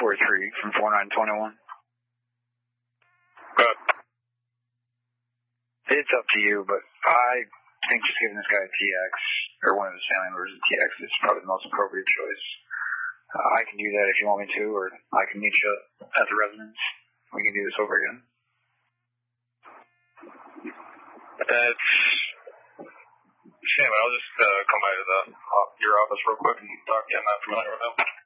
3 from 4921. Good. It's up to you, but I think just giving this guy a TX, or one of his family members a TX, is probably the most appropriate choice. I can do that if you want me to, or I can meet you at the residence. We can do this over again. It's shame. I'll just come by to your office real quick and talk to you. I'm not familiar with him.